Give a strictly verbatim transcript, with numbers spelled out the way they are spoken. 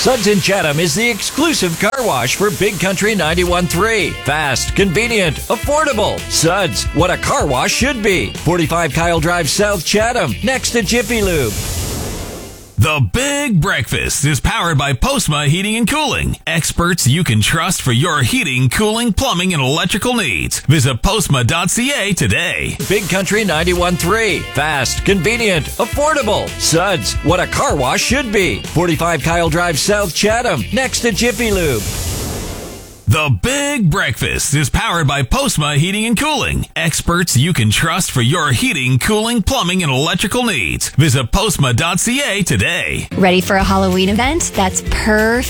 Suds in Chatham is the exclusive car wash for Big Country ninety-one point three. Fast, convenient, affordable. Suds, what a car wash should be. forty-five Kyle Drive South, Chatham, next to Jiffy Lube. The Big Breakfast is powered by Postma Heating and Cooling. Experts you can trust for your heating, cooling, plumbing, and electrical needs. Visit postma dot c a today. Big Country ninety-one point three. Fast, convenient, affordable. Suds, what a car wash should be. forty-five Kyle Drive South, Chatham, next to Jiffy Lube. The Big Breakfast is powered by Postma Heating and Cooling. Experts you can trust for your heating, cooling, plumbing, and electrical needs. Visit postma dot c a today. Ready for a Halloween event? That's perfect.